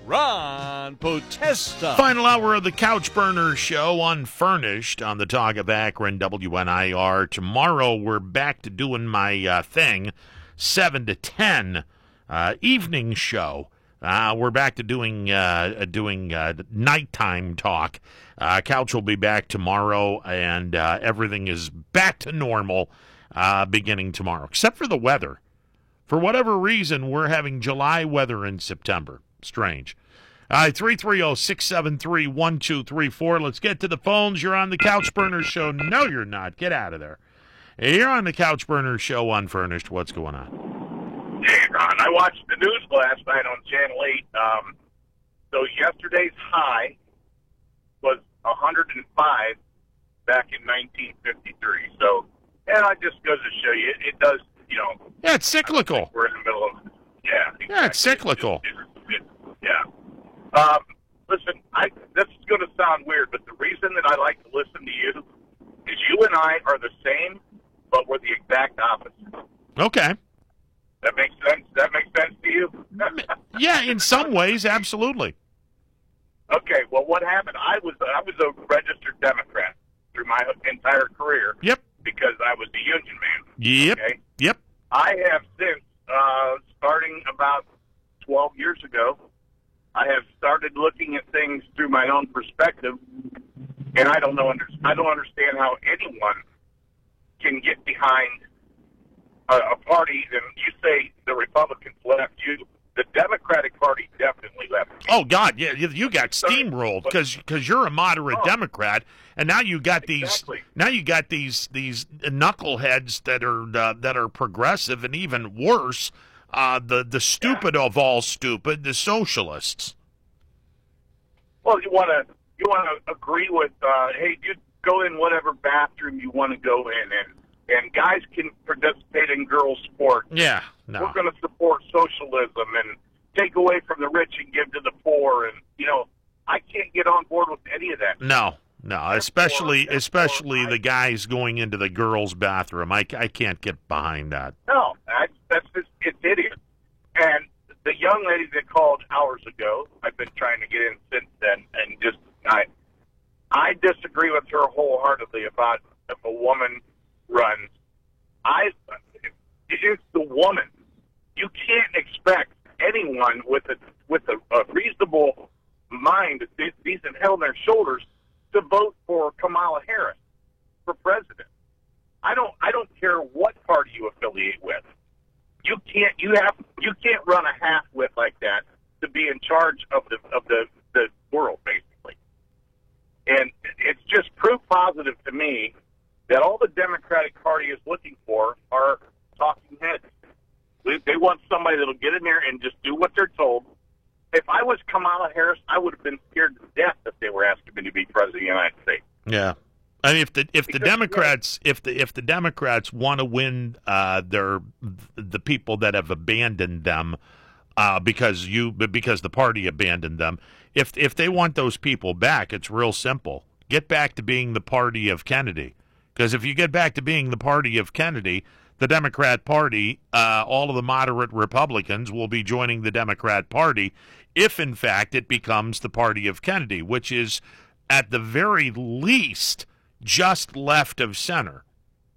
Ron Potesta.
Final hour of the Couch Burner Show, unfurnished, on the Talk of Akron, W N I R. Tomorrow, we're back to doing my uh, thing, seven to ten, uh, evening show. Uh, we're back to doing uh, doing uh, nighttime talk. Uh, Couch will be back tomorrow, and uh, everything is back to normal uh, beginning tomorrow, except for the weather. For whatever reason, we're having July weather in September. Strange. All right, three three zero, six seven three, one two three four. Let's get to the phones. You're on the Couch Burner Show. No, you're not. Get out of there. You're on the Couch Burner Show, unfurnished. What's going on?
Hey, Ron, I watched the news last night on Channel eight. Um, so yesterday's high was one hundred five back in nineteen fifty-three. So, and it just goes to show you, it, it does, you know.
Yeah, it's cyclical.
We're in the middle of, yeah. Exactly.
Yeah, it's cyclical.
It, it, yeah. Um, listen, I, this is going to sound weird, but the reason that I like to listen to you is you and I are the same, but we're the exact opposite.
Okay.
That makes sense? That makes sense to you?
Yeah, in some ways, absolutely.
Okay, well, what happened? I was I was a registered Democrat through my entire career.
Yep.
Because I was a union man.
Yep.
Okay?
Yep.
I have since, uh, starting about twelve years ago, I have started looking at things through my own perspective, and I don't know. Under, I don't understand how anyone can get behind a, a party. And you say the Republicans left you. The Democratic Party definitely left me.
Oh, God, yeah, you, you got steamrolled because because you're a moderate oh. Democrat, and now you got these
exactly.
now you got these these knuckleheads that are uh, that are progressive, and even worse, uh, the the stupid yeah. of all stupid, the socialists.
Well, you want to you want to agree with uh, hey, you go in whatever bathroom you want to go in, and and guys can participate in girls' sports.
Yeah, no.
We're going to support socialism and take away from the rich and give to the poor. And, you know, I can't get on board with any of that.
No, no, especially especially the guys going into the girls' bathroom. I, I can't get behind that.
No, that's, that's just, it's idiot. And the young lady that called hours ago, I've been trying to get in since then, and just, I, I disagree with her wholeheartedly about if a woman runs. I, it's the woman. You can't expect anyone with a with a, a reasonable mind, decent head on their shoulders, to vote for Kamala Harris for president. I don't. I don't care what party you affiliate with. You can't. You have. You can't run a half-wit like that to be in charge of the of the the world, basically. And it's just proof positive to me that all the Democratic Party is looking for are talking heads. They want somebody that'll get in there and just do what they're told. If I was Kamala Harris, I would have been scared to death if they were asking me to be president of the United States.
Yeah, I mean, if the if
because,
the Democrats yeah. if the if the Democrats want to win uh, their the people that have abandoned them uh, because you because the party abandoned them, if if they want those people back, it's real simple. Get back to being the party of Kennedy. Because if you get back to being the party of Kennedy, the Democrat Party, uh, all of the moderate Republicans will be joining the Democrat Party if, in fact, it becomes the party of Kennedy, which is, at the very least, just left of center.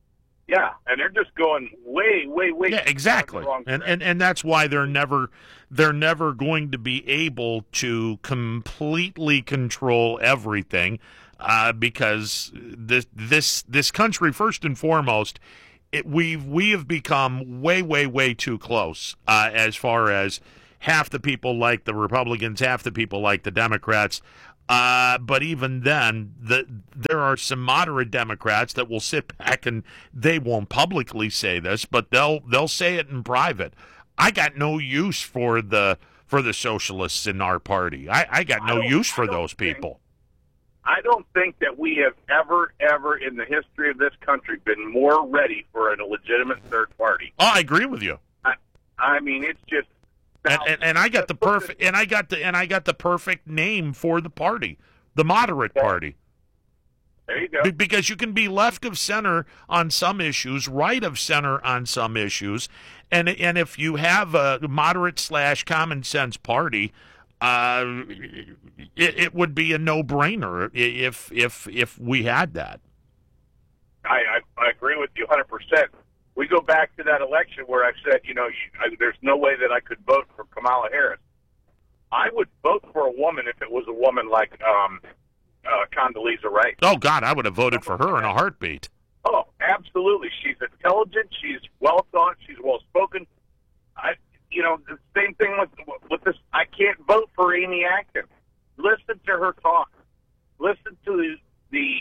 Yeah, and they're just going way, way, way.
Yeah, exactly. And, and and that's why they're never they're never going to be able to completely control everything, uh, because this this this country, first and foremost, it, we've we have become way, way, way too close uh, as far as half the people like the Republicans, half the people like the Democrats. Uh, but even then, the, there are some moderate Democrats that will sit back and they won't publicly say this, but they'll they'll say it in private. I got no use for the for the socialists in our party. I, I got no
I
use for
I
those
think,
people.
I don't think that we have ever, ever in the history of this country been more ready for a legitimate third party.
Oh, I agree with you.
I, I mean, it's just.
And, and, and I got the perfect and I got the and I got the perfect name for the party, the moderate party.
There you go.
Be- because you can be left of center on some issues, right of center on some issues, and and if you have a moderate slash common sense party, uh, it, it would be a no brainer if if if we had that.
I, I, I agree with you one hundred percent. We go back to that election where I said, you know, you, I, there's no way that I could vote for Kamala Harris. I would vote for a woman if it was a woman like um, uh, Condoleezza Rice.
Oh, God, I would have voted for her in a heartbeat.
Oh, absolutely. She's intelligent. She's well thought. She's well spoken. I, you know, the same thing with with this. I can't vote for Amy Atkins. Listen to her talk. Listen to the, the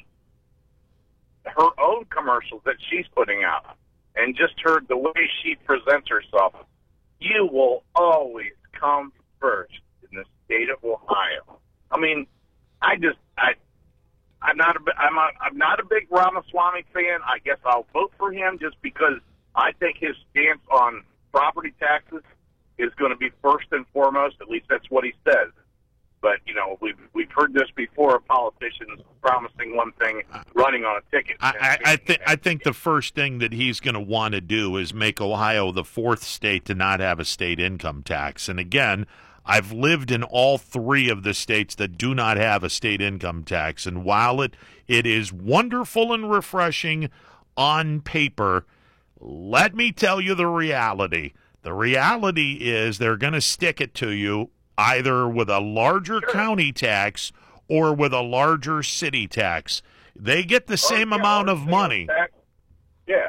her own commercials that she's putting out. And just heard the way she presents herself, you will always come first in the state of Ohio. I mean, I just, I, I'm not a, I'm a, I'm not a big Ramaswamy fan. I guess I'll vote for him just because I think his stance on property taxes is going to be first and foremost. At least that's what he says. But, you know, we've, we've heard this before, politicians promising one thing, running on a ticket.
I, I, I, th- I think the first thing that he's going to want to do is make Ohio the fourth state to not have a state income tax. And again, I've lived in all three of the states that do not have a state income tax. And while it, it is wonderful and refreshing on paper, let me tell you the reality. The reality is they're going to stick it to you either with a larger sure. county tax or with a larger city tax. They get the or, same yeah, amount of money.
Tax. Yeah,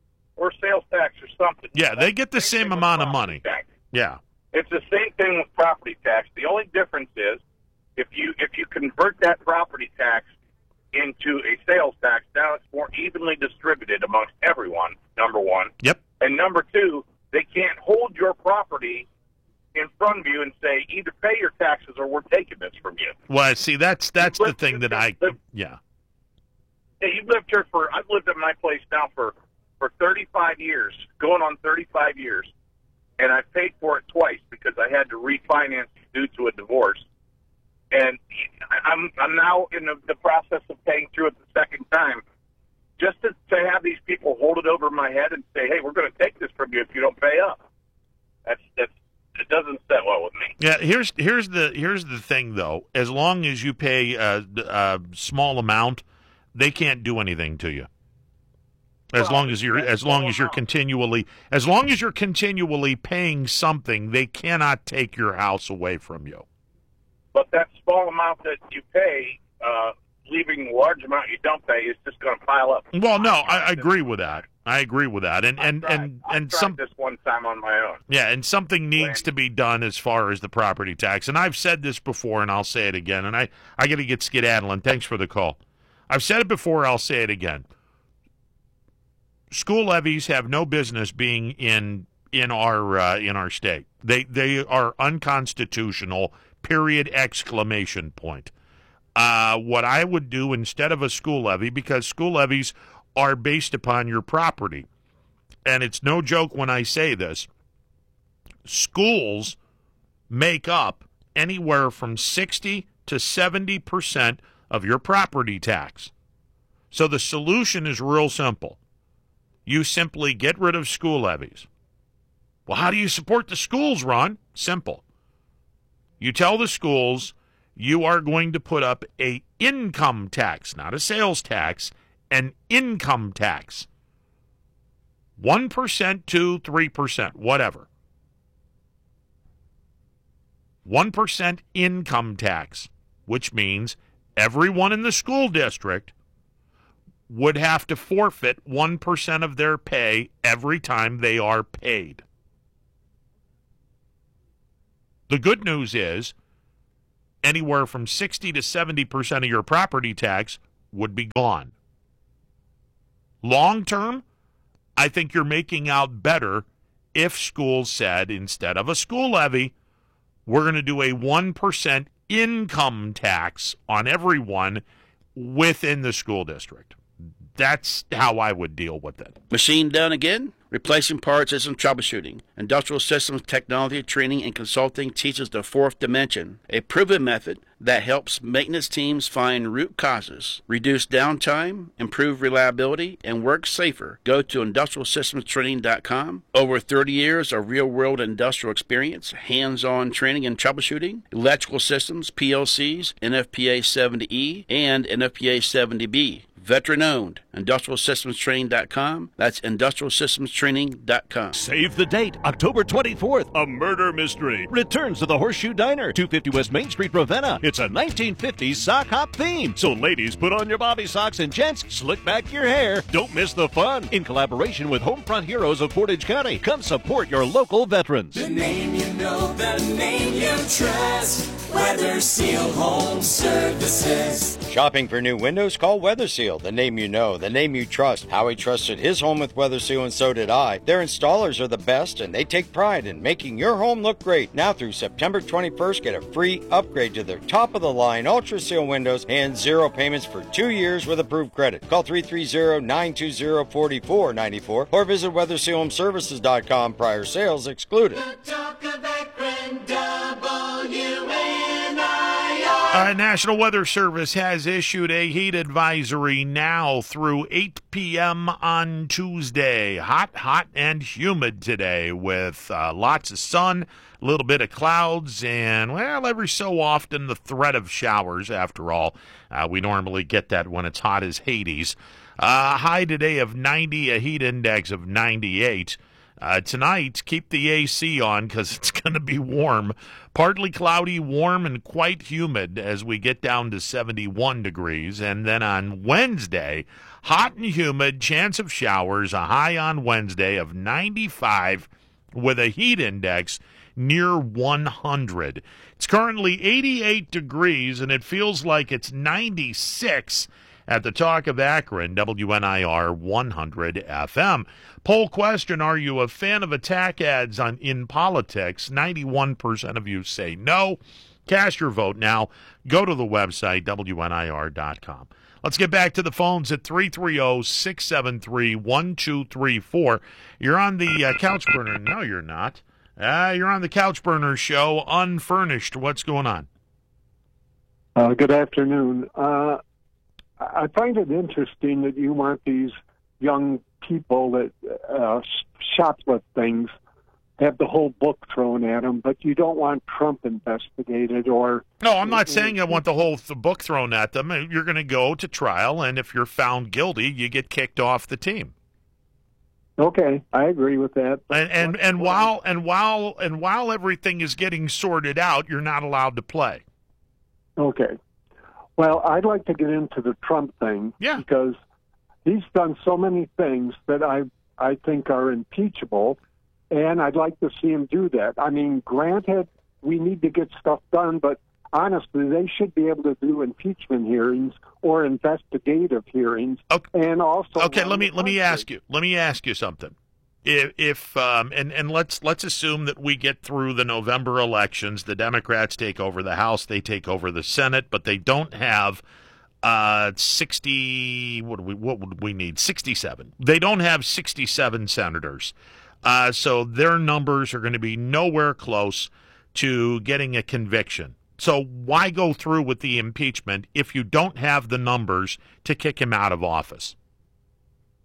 or sales tax or something.
Yeah, they get the same, same amount of money.
Tax.
Yeah.
It's the same thing with property tax. The only difference is if you if you convert that property tax into a sales tax, now it's more evenly distributed amongst everyone, number one.
Yep.
And number two, they can't hold your property in front of you and say, either pay your taxes or we're taking this from you.
Well, see, that's that's the thing that I, yeah.
Yeah, you've lived here for, I've lived at my place now for, for thirty-five years, going on thirty-five years, and I paid for it twice because I had to refinance due to a divorce. And I'm I'm now in the, the process of paying through it the second time, just to, to have these people hold it over my head and say, hey, we're going to take this from you if you don't pay up. That's that's It doesn't sit well with me.
Yeah, here's here's the here's the thing though. As long as you pay a, a small amount, they can't do anything to you. As well, long as you're as long as you're amount. continually as long as you're continually paying something, they cannot take your house away from you.
But that small amount that you pay, uh, leaving the large amount you don't pay, is just going to pile up.
Well, no, I, I agree with that. I agree with that, and and
tried,
and
I
and
tried
some
this one time on my own.
Yeah, and something needs to be done as far as the property tax. And I've said this before, and I'll say it again. And I I got to get skedaddling. Thanks for the call. I've said it before. I'll say it again. School levies have no business being in in our uh, in our state. They they are unconstitutional. Period! Exclamation point. Uh, what I would do instead of a school levy, because school levies are based upon your property. And it's no joke when I say this. Schools make up anywhere from sixty to seventy percent of your property tax. So the solution is real simple. You simply get rid of school levies. Well, how do you support the schools, Ron? Simple. You tell the schools you are going to put up a income tax, not a sales tax, an income tax. one percent, two, three percent, whatever. one percent income tax, which means everyone in the school district would have to forfeit one percent of their pay every time they are paid. The good news is anywhere from sixty to seventy percent of your property tax would be gone. Long term, I think you're making out better if schools said, instead of a school levy, we're going to do a one percent income tax on everyone within the school district. That's how I would deal with it.
Machine done again? Replacing parts isn't troubleshooting. Industrial Systems Technology Training and Consulting teaches the fourth dimension, a proven method that helps maintenance teams find root causes, reduce downtime, improve reliability, and work safer. Go to industrial systems training dot com. Over thirty years of real-world industrial experience, hands-on training and troubleshooting, electrical systems, P L Cs, N F P A seventy E, and N F P A seventy B. Veteran-owned. industrial systems training dot com. That's industrial systems training dot com.
Save the date, October twenty-fourth. A murder mystery returns to the Horseshoe Diner, two fifty West Main Street, Ravenna. It's a nineteen fifties sock hop theme. So ladies, put on your bobby socks, and gents, slick back your hair. Don't miss the fun. In collaboration with Homefront Heroes of Portage County, come support your local veterans.
The name you know, the name you trust. Weather Seal Home Services.
Shopping for new windows? Call Weather Seal, the name you know, the name you trust. Howie trusted his home with Weather Seal, and so did I. Their installers are the best, and they take pride in making your home look great. Now through September twenty-first, get a free upgrade to their top-of-the-line Ultra Seal windows and zero payments for two years with approved credit. Call three three zero, nine two zero, four four nine four or visit weather seal home services dot com. Prior sales excluded.
The talk of Akron, W N
Uh, National Weather Service has issued a heat advisory now through eight p.m. on Tuesday. Hot, hot, and humid today with uh, lots of sun, a little bit of clouds, and, well, every so often the threat of showers. After all, uh, we normally get that when it's hot as Hades. Uh, high today of ninety, a heat index of ninety-eight. Uh, tonight, keep the A C on because it's going to be warm. Partly cloudy, warm, and quite humid as we get down to seventy-one degrees. And then on Wednesday, hot and humid, chance of showers, a high on Wednesday of ninety-five with a heat index near one hundred. It's currently eighty-eight degrees, and it feels like it's ninety-six at the Talk of Akron, W N I R one hundred F M. Poll question, are you a fan of attack ads on in politics? ninety-one percent of you say no. Cast your vote now. Go to the website, W N I R dot com. Let's get back to the phones at three three zero, six seven three, one two three four. You're on the uh, Couch Burner. No, you're not. Uh, you're on the Couch Burner show, unfurnished. What's going on?
Uh, good afternoon. Uh, I find it interesting that you want these young people that uh, shoplift things have the whole book thrown at them, but you don't want Trump investigated or...
No, I'm not saying I want the whole th- book thrown at them. You're going to go to trial, and if you're found guilty, you get kicked off the team.
Okay, I agree with that.
And and, and while and while and while everything is getting sorted out, you're not allowed to play.
Okay. Well, I'd like to get into the Trump thing
yeah.
because he's done so many things that I I think are impeachable, and I'd like to see him do that. I mean, granted, we need to get stuff done, but honestly, they should be able to do impeachment hearings or investigative hearings,
okay.
and also.
Okay, let me let me ask you. Let me ask you something. If, if um, and and let's let's assume that we get through the November elections, the Democrats take over the House, they take over the Senate, but they don't have uh, sixty. What do we what would we need? Sixty-seven. They don't have sixty-seven senators, uh, so their numbers are going to be nowhere close to getting a conviction. So why go through with the impeachment if you don't have the numbers to kick him out of office?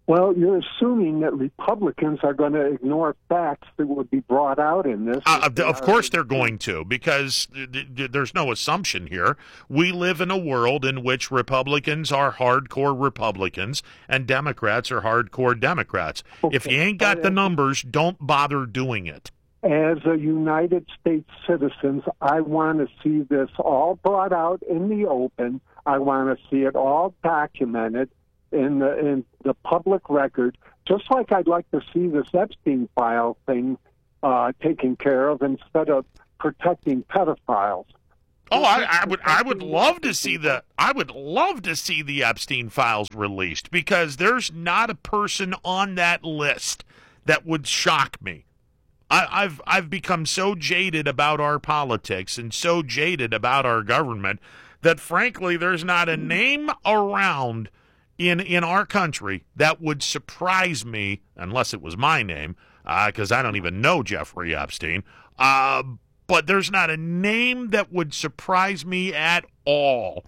Well, you're assuming that Republicans are going to ignore facts that would be brought out in this.
Uh, of course they're going to, because th- th- there's no assumption here. We live in a world in which Republicans are hardcore Republicans and Democrats are hardcore Democrats. Okay. If you ain't got the numbers, don't bother doing it.
As a United States citizen, I want to see this all brought out in the open. I want to see it all documented in the in the public record, just like I'd like to see this Epstein file thing uh, taken care of instead of protecting pedophiles.
Oh, I, I would I would love to see the I would love to see the Epstein files released, because there's not a person on that list that would shock me. I, I've I've become so jaded about our politics and so jaded about our government that, frankly, there's not a name around in in our country that would surprise me, unless it was my name, because uh, I don't even know Jeffrey Epstein. Uh, but there's not a name that would surprise me at all.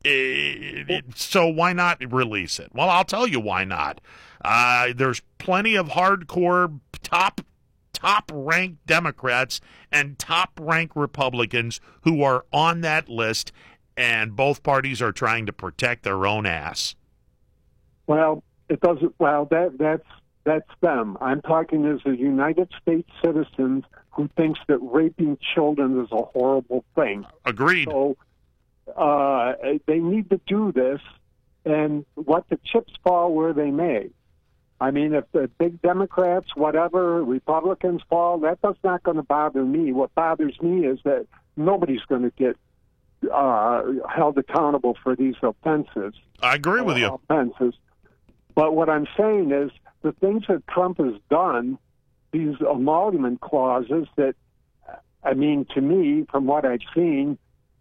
It, it, so why not release it? Well, I'll tell you why not. Uh, there's plenty of hardcore top top-ranked Democrats and top-ranked Republicans who are on that list, and both parties are trying to protect their own ass.
Well, it doesn't. Well, that that's that's them. I'm talking as a United States citizen who thinks that raping children is a horrible thing.
Agreed.
So uh, they need to do this, and let the chips fall where they may. I mean, if the big Democrats, whatever, Republicans fall, that that's not going to bother me. What bothers me is that nobody's going to get uh, held accountable for these offenses.
I agree with you.
Offenses. But what I'm saying is the things that Trump has done, these emolument clauses that, I mean, to me, from what I've seen,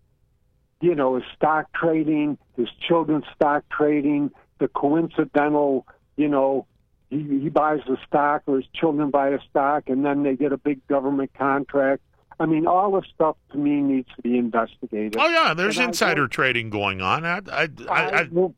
you know, his stock trading, his children's stock trading, the coincidental, you know, he, he buys the stock or his children buy a stock and then they get a big government contract. I mean, all this stuff to me needs to be investigated.
Oh, yeah, there's and insider trading going on. I, I, I, I,
well,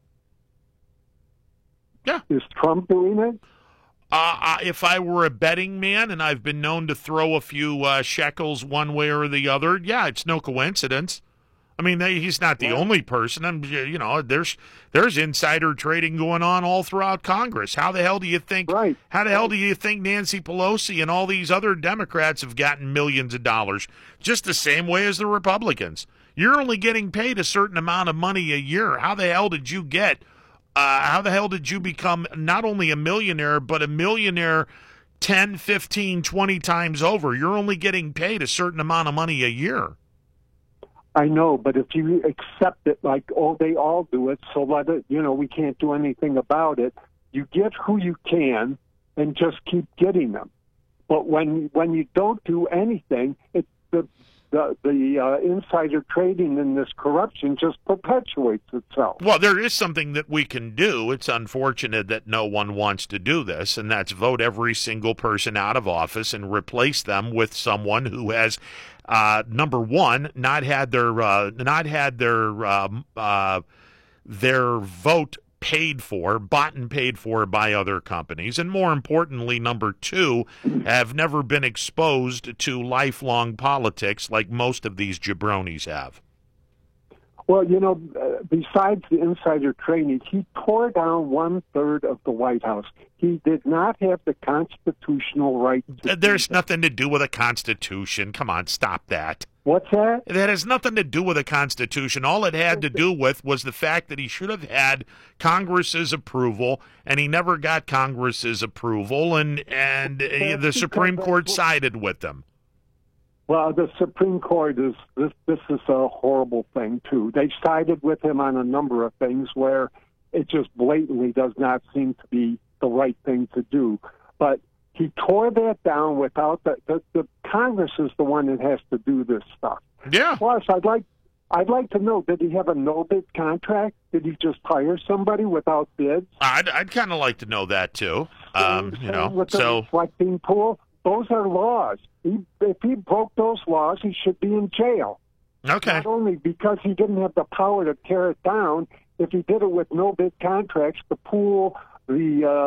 yeah.
Is Trump doing it?
Uh, if I were a betting man and I've been known to throw a few uh, shekels one way or the other, yeah, it's no coincidence. I mean, they, he's not the yeah. only person. I'm, you know, there's there's insider trading going on all throughout Congress. How the hell do you think?
Right.
How the hell do you think Nancy Pelosi and all these other Democrats have gotten millions of dollars? Just the same way as the Republicans. You're only getting paid a certain amount of money a year. How the hell did you get? Uh, how the hell did you become not only a millionaire, but a millionaire ten, fifteen, twenty times over? You're only getting paid a certain amount of money a year.
I know, but if you accept it like, oh, they all do it, so let it, you know, we can't do anything about it, you get who you can and just keep getting them. But when when you don't do anything, it, the the, the uh, insider trading and this corruption just perpetuates itself.
Well, there is something that we can do. It's unfortunate that no one wants to do this, and that's vote every single person out of office and replace them with someone who has Uh, number one, not had their uh, not had their uh, uh, their vote paid for, bought and paid for by other companies, and more importantly, number two, have never been exposed to lifelong politics like most of these jabronis have.
Well, you know, uh, besides the insider trading, he tore down one third of the White House. He did not have the constitutional right to
There's nothing to do with a constitution. Come on, stop that.
What's that?
That has nothing to do with a constitution. All it had to do with was the fact that he should have had Congress's approval, and he never got Congress's approval, and, and uh, the Supreme Court sided with him.
Well, the Supreme Court is this. This is a horrible thing too. They sided with him on a number of things where it just blatantly does not seem to be the right thing to do. But he tore that down without the, the, the Congress is the one that has to do this stuff.
Yeah.
Plus, I'd like I'd like to know: did he have a no bid contract? Did he just hire somebody without bids?
I'd I'd kind of like to know that too. Um,
Same,
you
same
know,
with the
so
reflecting pool. Those are laws. He, if he broke those laws, he should be in jail.
Okay.
Not only because he didn't have the power to tear it down, if he did it with no bid contracts, the pool, the uh,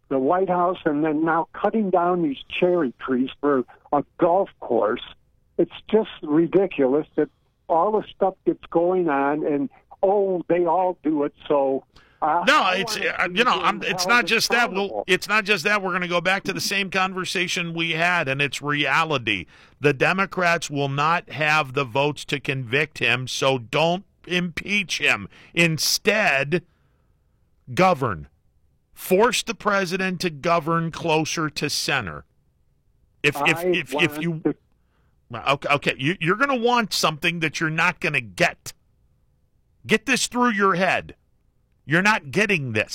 the White House, and then now cutting down these cherry trees for a golf course. It's just ridiculous that all the stuff that's going on, and, oh, they all do it, so... Uh,
no,
I
it's
wanna
uh, you know, I'm,
see
it's
how
not
it's
just that. We'll,
accountable.
it's not just that. We're going to go back to the same conversation we had, and it's reality. The Democrats will not have the votes to convict him, so don't impeach him. Instead, govern. Force the president to govern closer to center. If if
I
if, if
want
you
to-
okay, okay, you, you're going to want something that you're not going to get. Get this through your head. You're not getting this.